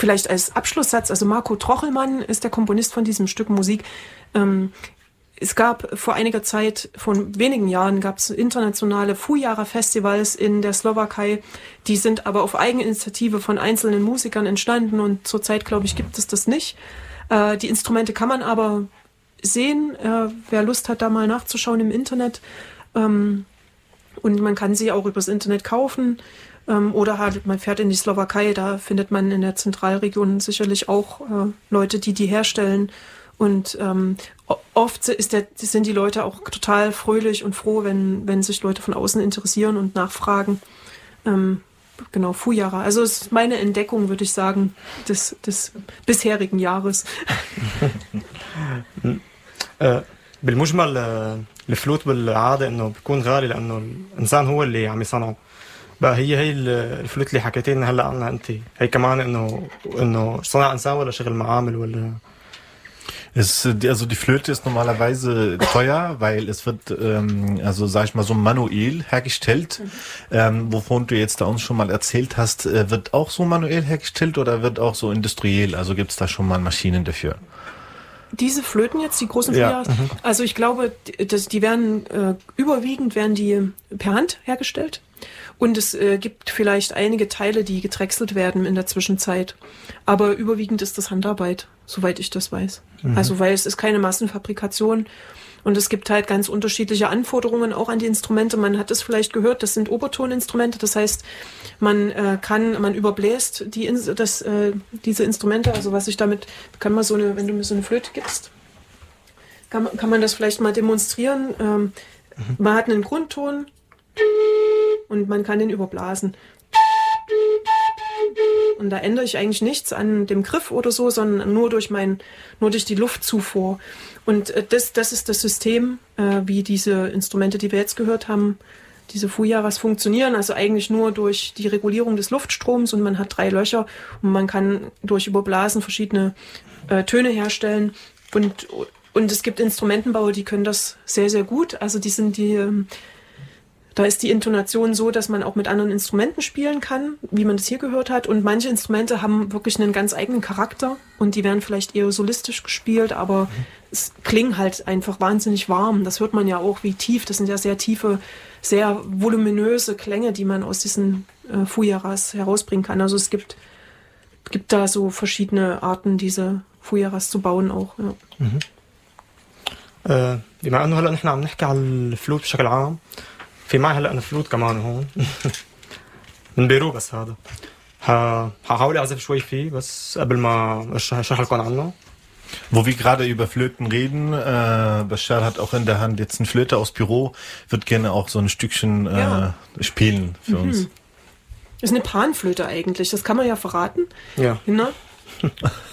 vielleicht als Abschlusssatz, also Marco Trochelmann ist der Komponist von diesem Stück Musik. Es gab vor einiger Zeit, vor wenigen Jahren, gab es internationale Fujara-Festivals in der Slowakei. Die sind aber auf Eigeninitiative von einzelnen Musikern entstanden und zurzeit, glaube ich, gibt es das nicht. Die Instrumente kann man aber sehen, wer Lust hat, da mal nachzuschauen im Internet. Und man kann sie auch übers Internet kaufen. Oder halt, man fährt in die Slowakei, da findet man in der Zentralregion sicherlich auch Leute, die herstellen. Und oft sind die Leute auch total fröhlich und froh, wenn sich Leute von außen interessieren und nachfragen. Genau, Fujara. Also es ist meine Entdeckung, würde ich sagen, des bisherigen Jahres. بالمجمل الفلوت بالعادة انه بيكون غالي لانه الانسان هو اللي عم يصنعه. بقى هي الفلوت اللي حكيتي لنا هلا عنها انت، هي كمان انه صنع انسان ولا شغل معامل ولا؟ Also die Flöte ist normalerweise teuer, weil es wird, also sag ich mal, so manuell hergestellt. Wovon du jetzt da uns schon mal erzählt hast, wird auch so manuell hergestellt oder wird auch so industriell? Also gibt's da schon mal Maschinen dafür? Diese Flöten jetzt, die großen Fujaras, also ich glaube, die werden überwiegend per Hand hergestellt. Und es gibt vielleicht einige Teile, die gedrechselt werden in der Zwischenzeit. Aber überwiegend ist das Handarbeit, soweit ich das weiß. Also weil es ist keine Massenfabrikation. Und es gibt halt ganz unterschiedliche Anforderungen auch an die Instrumente. Man hat es vielleicht gehört, das sind Obertoninstrumente. Das heißt, man überbläst diese Instrumente. Also was ich damit, wenn du mir so eine Flöte gibst, kann man das vielleicht mal demonstrieren. Man hat einen Grundton und man kann den überblasen. Und da ändere ich eigentlich nichts an dem Griff oder so, sondern nur durch die Luftzufuhr. Und das ist das System, wie diese Instrumente, die wir jetzt gehört haben, diese Fujaras funktionieren. Also eigentlich nur durch die Regulierung des Luftstroms und man hat 3 Löcher und man kann durch Überblasen verschiedene Töne herstellen. Und es gibt Instrumentenbauer, die können das sehr, sehr gut. Also da ist die Intonation so, dass man auch mit anderen Instrumenten spielen kann, wie man das hier gehört hat. Und manche Instrumente haben wirklich einen ganz eigenen Charakter und die werden vielleicht eher solistisch gespielt, aber es klingen halt einfach wahnsinnig warm. Das hört man ja auch, wie tief. Das sind ja sehr tiefe, sehr voluminöse Klänge, die man aus diesen Fujaras herausbringen kann. Also es gibt da so verschiedene Arten, diese Fujaras zu bauen auch. Ja. بما انه هلا نحن عم نحكي على الفلوت بشكل عام، في معي هلا انا فلوت كمان هون من بيرو، بس هذا هحاول اعزف شوي فيه بس قبل ما اشرح لكم عنه. Wo wir gerade über Flöten reden, Bashar hat auch in der Hand jetzt eine Flöte aus Peru, wird gerne auch so ein Stückchen spielen für uns. Das ist eine Panflöte eigentlich, das kann man ja verraten. Ja. Genau.